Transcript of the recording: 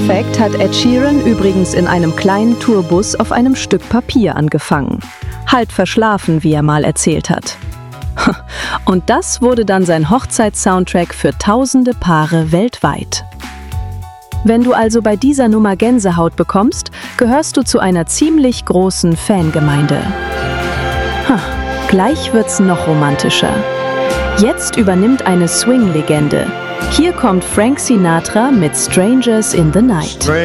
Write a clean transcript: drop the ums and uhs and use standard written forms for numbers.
Fact hat Ed Sheeran übrigens in einem kleinen Tourbus auf einem Stück Papier angefangen. Halb verschlafen, wie er mal erzählt hat. Und das wurde dann sein Hochzeitssoundtrack für tausende Paare weltweit. Wenn du also bei dieser Nummer Gänsehaut bekommst, gehörst du zu einer ziemlich großen Fangemeinde. Gleich wird's noch romantischer. Jetzt übernimmt eine Swing-Legende. Hier kommt Frank Sinatra mit Strangers in the Night.